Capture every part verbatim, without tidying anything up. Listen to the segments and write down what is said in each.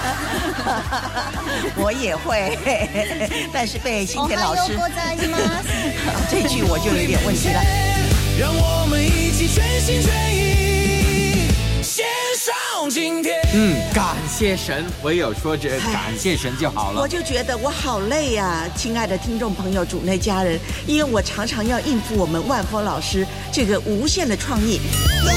我也会，但是被新田老师这句我就有点问题了。 让我们一起全心全意献上今天。 嗯，感谢神，唯有说着感谢神就好了。 我就觉得我好累啊，亲爱的听众朋友、主内家人，因为我常常要应付我们万峰老师这个无限的创意。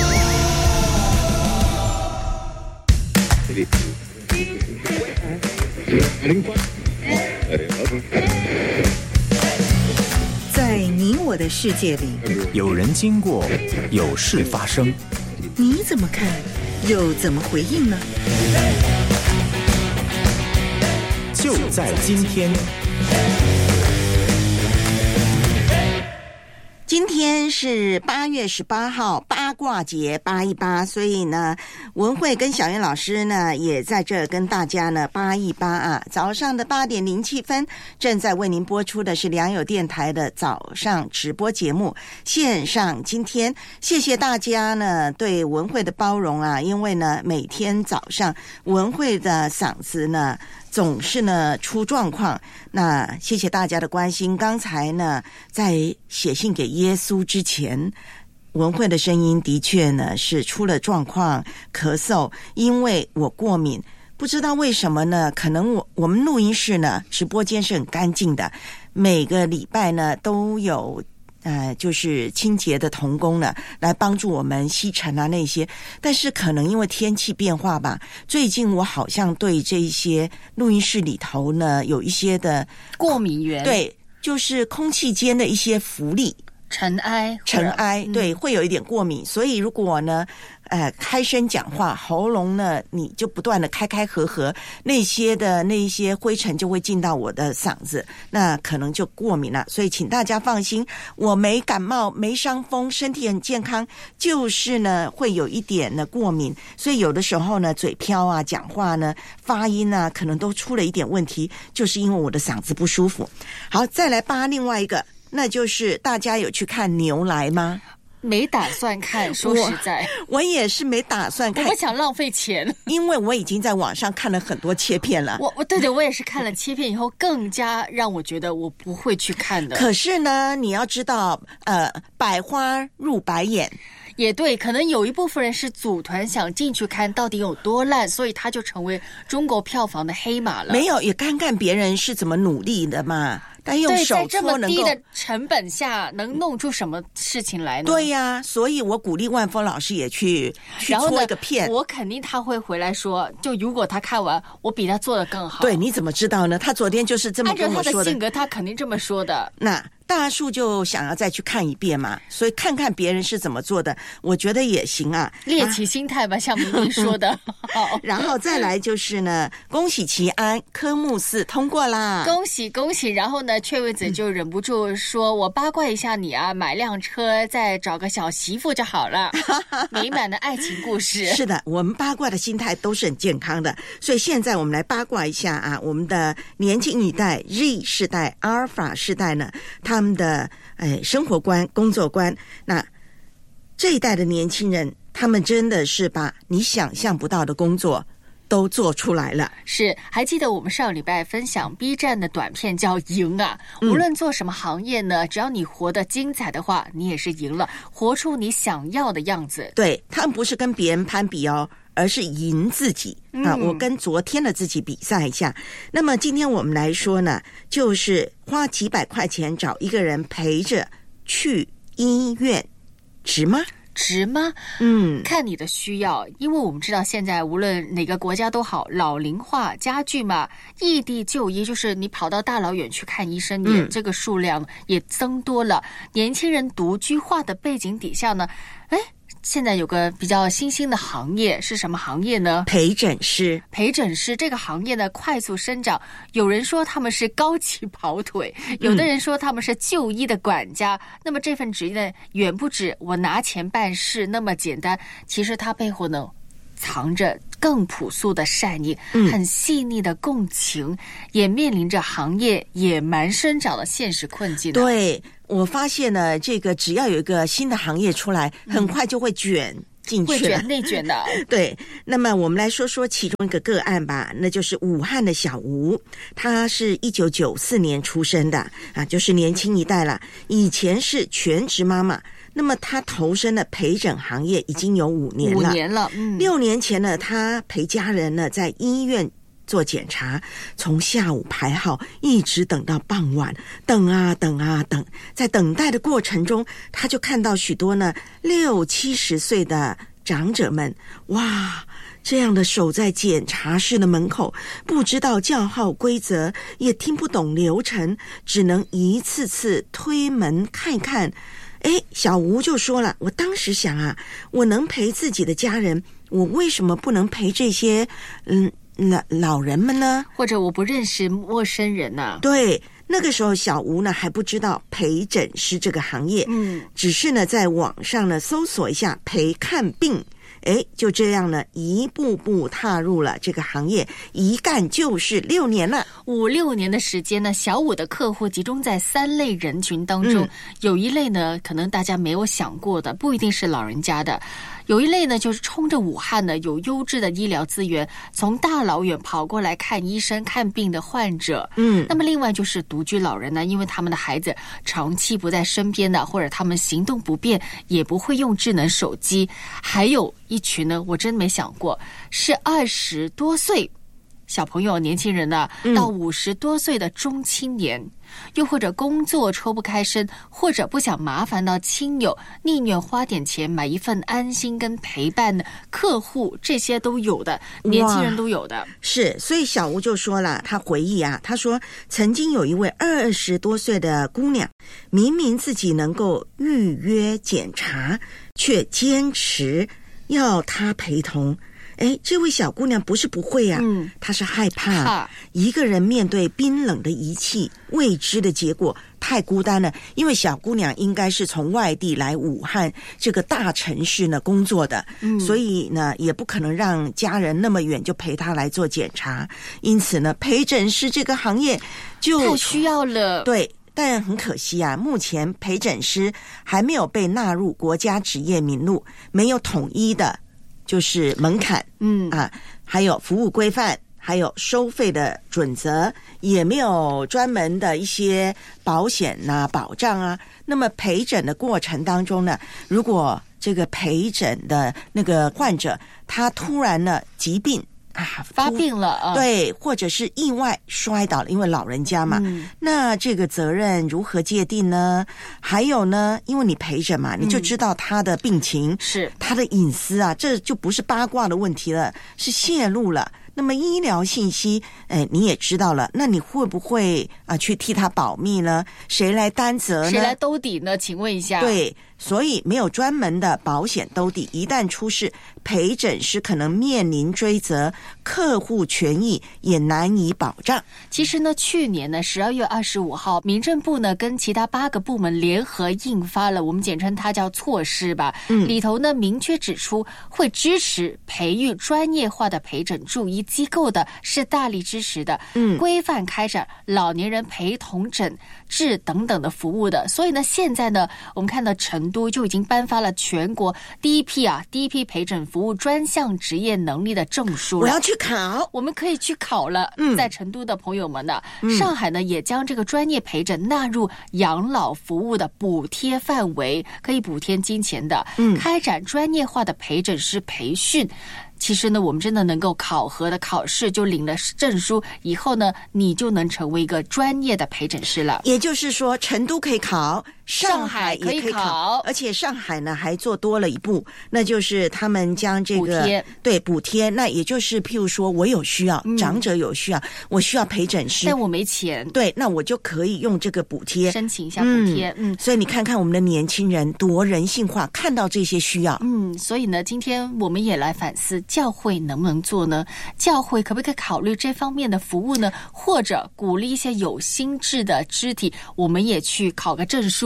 在你我的世界里， 有人经过，有事发生， 你怎么看，又怎么回应呢？ 就在今天。 今天是八月十八号，八卦节八一八，所以呢，文慧跟小燕老师呢也在这跟大家呢八一八啊。早上的八点零七分，正在为您播出的是良友电台的早上直播节目线上。今天谢谢大家呢对文慧的包容啊，因为呢每天早上文慧的嗓子呢总是呢出状况，那谢谢大家的关心。刚才呢在写信给耶稣之前，文慧的声音的确呢是出了状况，咳嗽，因为我过敏，不知道为什么呢，可能我我们录音室呢直播间是很干净的，每个礼拜呢都有呃，就是清洁的同工呢，来帮助我们吸尘啊那些。但是可能因为天气变化吧，最近我好像对这一些录音室里头呢有一些的过敏源， 对，就是空气间的一些浮粒。 尘埃， 尘埃，对，会有一点过敏，所以如果呢，呃，开声讲话，喉咙呢，你就不断的开开合合，那些的那些灰尘就会进到我的嗓子，那可能就过敏了。所以请大家放心，我没感冒，没伤风，身体很健康，就是呢会有一点呢过敏，所以有的时候呢嘴飘啊，讲话呢发音啊，可能都出了一点问题，就是因为我的嗓子不舒服。好，再来扒另外一个。那就是大家有去看牛来吗？ 没打算看，说实在我, 我也是没打算看， 我不想浪费钱， 因为我已经在网上看了很多切片了。 我我对对，我也是看了切片以后，更加让我觉得我不会去看的。 可是呢，你要知道，呃，百花入白眼。 也对，可能有一部分人是组团想进去看到底有多烂，所以他就成为中国票房的黑马了。 没有，也看看别人是怎么努力的嘛。但用手对，在这么低的成本下，能弄出什么事情来呢？ 对呀、啊，所以我鼓励万峰老师也去去搓一个片。 我肯定他会回来说，就如果他看完，我比他做得更好。 对，你怎么知道呢？他昨天就是这么跟我说的。 按照他的性格，他肯定这么说的。 那大树就想要再去看一遍嘛，所以看看别人是怎么做的，我觉得也行啊， 猎奇心态吧，啊、像明明说的。 然后再来就是呢，恭喜齐安科目四通过啦， 恭喜恭喜！然后呢，雀位子就忍不住说：“我八卦一下你啊，买辆车，再找个小媳妇就好了。”美满的爱情故事。 是的，我们八卦的心态都是很健康的，所以现在我们来八卦一下啊，我们的年轻一代 Z 世代、阿尔法世代呢，他们的哎生活观、工作观，那这一代的年轻人，他们真的是把你想象不到的工作都做出来了。 是，还记得我们上礼拜分享 B 站的短片叫赢啊，无论做什么行业呢、嗯、只要你活得精彩的话，你也是赢了，活出你想要的样子。 对，他们不是跟别人攀比哦，而是赢自己啊！我跟昨天的自己比赛一下。那么今天我们来说呢，就是花几百块钱找一个人陪着去医院，值吗？ 值吗？ 嗯， 看你的需要，因为我们知道现在无论哪个国家都好，老龄化加剧嘛，异地就医就是你跑到大老远去看医生，也、嗯、这个数量也增多了。年轻人独居化的背景底下呢，哎。现在有个比较新兴的行业是什么行业呢？ 陪诊师。 陪诊师这个行业呢快速生长，有人说他们是高级跑腿，有的人说他们是就医的管家、嗯、那么这份职业呢远不止我拿钱办事那么简单，其实它背后呢藏着更朴素的善意、嗯、很细腻的共情，也面临着行业野蛮生长的现实困境。 对，我发现呢，这个只要有一个新的行业出来，很快就会卷、嗯、 进去了， 会卷内卷的。 对，那么我们来说说其中一个个案吧，那就是武汉的小吴，他是一九九四年出生的啊，就是年轻一代了。以前是全职妈妈，那么他投身了陪诊行业已经有五年了。 五年了，嗯， 六年前呢，他陪家人呢在医院做检查，从下午排号一直等到傍晚，等啊等啊等，在等待的过程中，他就看到许多呢六七十岁的长者们，哇，这样的守在检查室的门口，不知道叫号规则，也听不懂流程，只能一次次推门看看。哎，小吴就说了，我当时想啊，我能陪自己的家人，我为什么不能陪这些嗯老老人们呢？ 或者我不认识陌生人呢、啊？ 对，那个时候小吴呢还不知道陪诊师这个行业， 嗯， 只是呢在网上呢搜索一下陪看病，哎，就这样呢一步步踏入了这个行业，一干就是六年了。 五六年的时间呢，小五的客户集中在三类人群当中，嗯、有一类呢可能大家没有想过的，不一定是老人家的。有一类呢，就是冲着武汉呢有优质的医疗资源，从大老远跑过来看医生看病的患者。嗯，那么另外就是独居老人呢，因为他们的孩子长期不在身边的，或者他们行动不便，也不会用智能手机。还有一群呢，我真没想过，是二十多岁小朋友、年轻人呢，到五十多岁的中青年。嗯，又或者工作抽不开身，或者不想麻烦到亲友，宁愿花点钱买一份安心跟陪伴的客户，这些都有的，年轻人都有的。 是，所以小吴就说了，他回忆啊，他说曾经有一位二十多岁的姑娘，明明自己能够预约检查，却坚持要他陪同。哎，这位小姑娘不是不会啊，嗯，她是害怕，怕一个人面对冰冷的仪器，未知的结果，太孤单了。因为小姑娘应该是从外地来武汉这个大城市呢工作的，嗯，所以呢也不可能让家人那么远就陪她来做检查，因此呢，陪诊师这个行业就太需要了。 对。但很可惜啊，目前陪诊师还没有被纳入国家职业名录，没有统一的就是门槛，嗯啊，还有服务规范，还有收费的准则，也没有专门的一些保险啊、保障啊。那么陪诊的过程当中呢，如果这个陪诊的那个患者他突然呢疾病啊， 发病了啊， 对，或者是意外摔倒了，因为老人家嘛，嗯，那这个责任如何界定呢？还有呢，因为你陪诊嘛，你就知道他的病情，嗯，是他的隐私啊，这就不是八卦的问题了，是泄露了。那么医疗信息，哎，你也知道了，那你会不会啊去替他保密呢？谁来担责呢？ 谁来兜底呢？请问一下。 对。所以没有专门的保险兜底，一旦出事，陪诊师可能面临追责，客户权益也难以保障。 其实呢，去年呢十二月二十五号，民政部呢跟其他八个部门联合印发了，我们简称它叫措施吧。嗯，里头呢明确指出，会支持培育专业化的陪诊助医机构的，是大力支持的。嗯，规范开展老年人陪同诊治等等的服务的。所以呢，现在呢，我们看到成都就已经颁发了全国第一批啊第一批陪诊服务专项职业能力的证书了。 我要去考， 我们可以去考了。嗯，在成都的朋友们呢，嗯，上海呢也将这个专业陪诊纳入养老服务的补贴范围，可以补贴金钱的。嗯，开展专业化的陪诊师培训。其实呢，我们真的能够考核的考试就领了证书以后呢，你就能成为一个专业的陪诊师了。 也就是说，成都可以考，上海也可以考， 上海可以考， 而且上海呢还做多了一步，那就是他们将这个补贴， 对补贴，那也就是譬如说我有需要，嗯，长者有需要，我需要陪诊师， 但我没钱， 对，那我就可以用这个补贴申请一下补贴。嗯， 嗯，所以你看看我们的年轻人多人性化，看到这些需要。 嗯，所以呢，今天我们也来反思。教会能不能做呢？教会可不可以考虑这方面的服务呢？或者鼓励一些有心智的肢体，我们也去考个证书吧，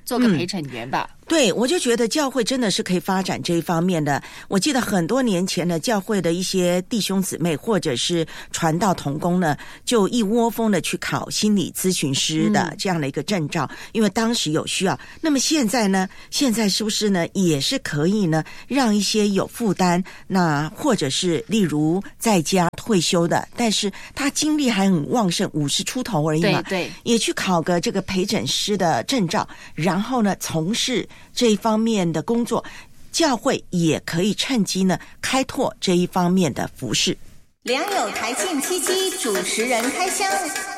做个陪诊员吧。 嗯对，我就觉得教会真的是可以发展这一方面的。我记得很多年前呢，教会的一些弟兄姊妹或者是传道同工呢，就一窝蜂的去考心理咨询师的这样的一个证照，嗯、因为当时有需要。那么现在呢，现在是不是呢，也是可以呢，让一些有负担，那或者是例如在家退休的，但是他精力还很旺盛，五十出头而已嘛， 对对， 也去考个这个陪诊师的证照，然后呢，从事这一方面的工作，教会也可以趁机呢开拓这一方面的服事。 良友台庆七七主持人开箱，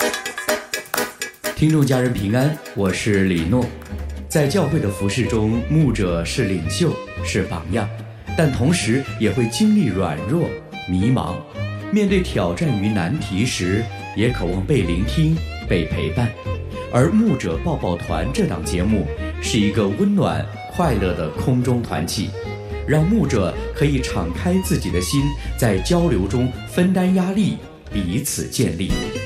听众家人平安，我是李诺。在教会的服事中，牧者是领袖，是榜样，但同时也会经历软弱、迷茫，面对挑战与难题时，也渴望被聆听、被陪伴。而牧者抱抱团这档节目是一个温暖快乐的空中团契，让牧者可以敞开自己的心，在交流中分担压力，彼此建立。